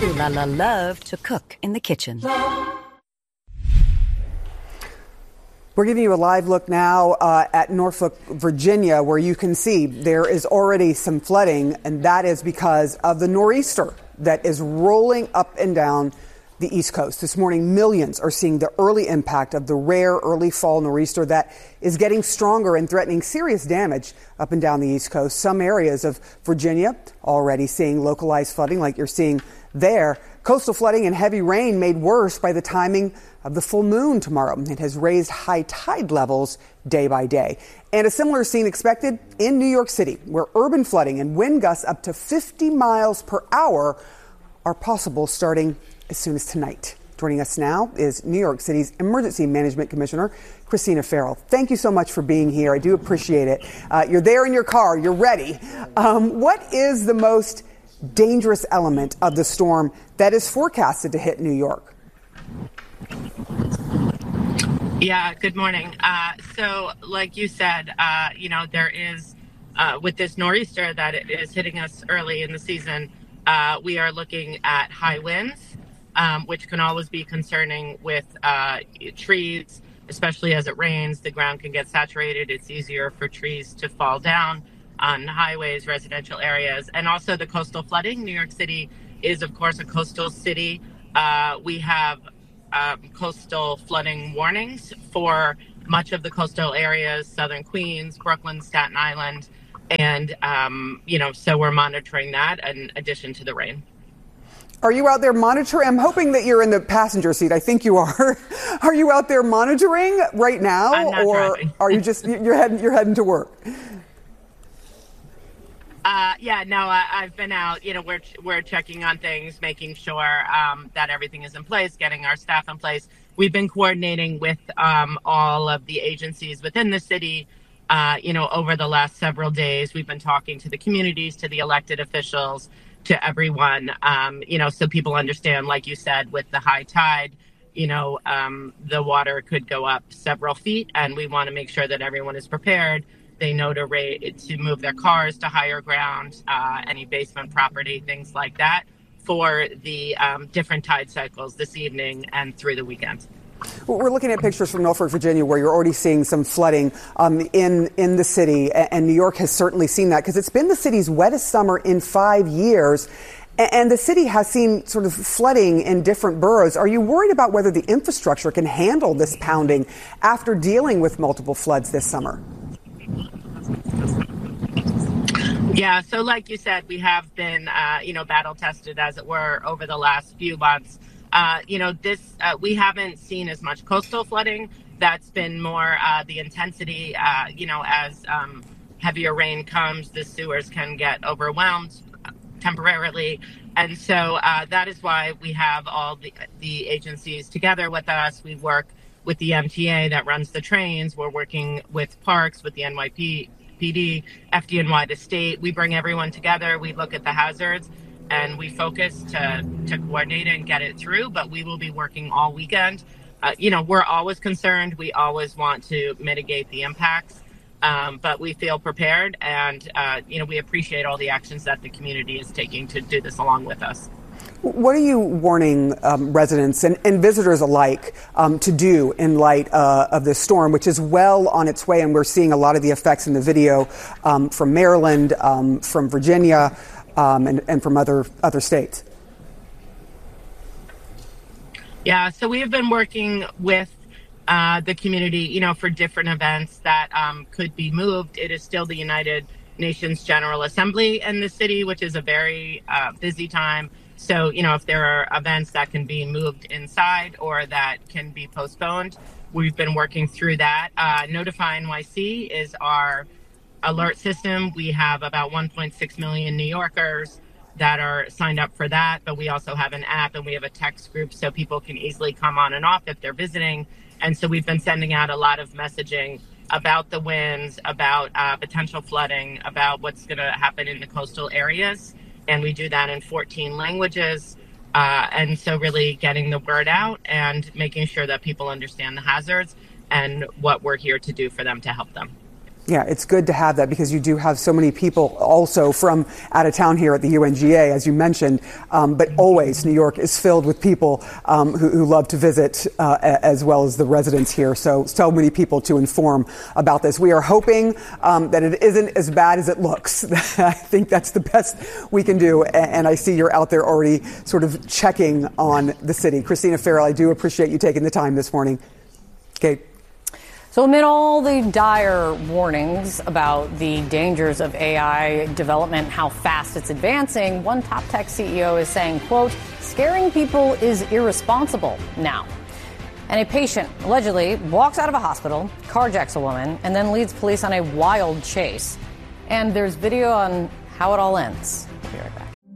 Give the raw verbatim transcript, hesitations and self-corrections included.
Ooh la la love to cook in the kitchen. We're giving you a live look now uh, at Norfolk, Virginia, where you can see there is already some flooding, and that is because of the nor'easter that is rolling up and down the East Coast. This morning, millions are seeing the early impact of the rare early fall nor'easter that is getting stronger and threatening serious damage up and down the East Coast. Some areas of Virginia already seeing localized flooding like you're seeing there. Coastal flooding and heavy rain made worse by the timing of the full moon tomorrow. It has raised high tide levels day by day. And a similar scene expected in New York City, where urban flooding and wind gusts up to fifty miles per hour are possible starting as soon as tonight. Joining us now is New York City's Emergency Management Commissioner, Christina Ferrell. Thank you so much for being here. I do appreciate it. Uh, you're there in your car. You're ready. Um, what is the most dangerous element of the storm that is forecasted to hit New York? Yeah, good morning. Uh, so like you said, uh, you know, there is, uh, with this nor'easter that is hitting us early in the season, uh, we are looking at high winds, um, which can always be concerning with uh, trees, especially as it rains. The ground can get saturated. It's easier for trees to fall down on highways, residential areas, and also the coastal flooding. New York City is, of course, a coastal city. Uh, we have um, coastal flooding warnings for much of the coastal areas, Southern Queens, Brooklyn, Staten Island. And, um, you know, so we're monitoring that in addition to the rain. Are you out there monitoring? I'm hoping that you're in the passenger seat. I think you are. Are you out there monitoring right now? I'm not or driving. Are you just, you're heading, you're heading to work? Uh, yeah, no, I, I've been out. You know, we're we're checking on things, making sure um, that everything is in place, getting our staff in place. We've been coordinating with um, all of the agencies within the city. Uh, you know, over the last several days, we've been talking to the communities, to the elected officials, to everyone. Um, you know, so people understand, like you said, with the high tide, you know, um, the water could go up several feet, and we want to make sure that everyone is prepared. They know to rate, to move their cars to higher ground, uh, any basement property, things like that, for the um, different tide cycles this evening and through the weekend. We're looking at pictures from Norfolk, Virginia, where you're already seeing some flooding um, in in the city, and New York has certainly seen that because it's been the city's wettest summer in five years. And the city has seen sort of flooding in different boroughs. Are you worried about whether the infrastructure can handle this pounding after dealing with multiple floods this summer? Yeah, so like you said, we have been, uh, you know, battle tested, as it were, over the last few months. Uh, you know, this uh, we haven't seen as much coastal flooding. That's been more uh, the intensity, uh, you know, as um, heavier rain comes, the sewers can get overwhelmed temporarily. And so uh, that is why we have all the, the agencies together with us. We work with the M T A that runs the trains. We're working with parks, with the N Y P D, F D N Y, the state. We bring everyone together. We look at the hazards and we focus to, to coordinate and get it through. But we will be working all weekend. Uh, you know, we're always concerned. We always want to mitigate the impacts. Um, but we feel prepared, and, uh, you know, we appreciate all the actions that the community is taking to do this along with us. What are you warning um, residents and, and visitors alike um, to do in light uh, of this storm, which is well on its way? And we're seeing a lot of the effects in the video um, from Maryland, um, from Virginia, um, and, and from other other states. Yeah, so we have been working with Uh, the community, you know, for different events that um, could be moved. It is still the United Nations General Assembly in the city, which is a very uh, busy time. So, you know, if there are events that can be moved inside or that can be postponed, we've been working through that. Uh, Notify N Y C is our alert system. We have about one point six million New Yorkers that are signed up for that, but we also have an app and we have a text group so people can easily come on and off if they're visiting. And so we've been sending out a lot of messaging about the winds, about uh, potential flooding, about what's going to happen in the coastal areas. And we do that in fourteen languages. Uh, and so really getting the word out and making sure that people understand the hazards and what we're here to do for them to help them. Yeah, it's good to have that because you do have so many people also from out of town here at the U N G A, as you mentioned. Um, but always, New York is filled with people um, who, who love to visit, uh, as well as the residents here. So, so many people to inform about this. We are hoping um, that it isn't as bad as it looks. I think that's the best we can do. And I see you're out there already sort of checking on the city. Christina Farrell, I do appreciate you taking the time this morning. Kate. So amid all the dire warnings about the dangers of A I development, how fast it's advancing, one top tech C E O is saying, quote, scaring people is irresponsible now. And a patient allegedly walks out of a hospital, carjacks a woman, and then leads police on a wild chase. And there's video on how it all ends.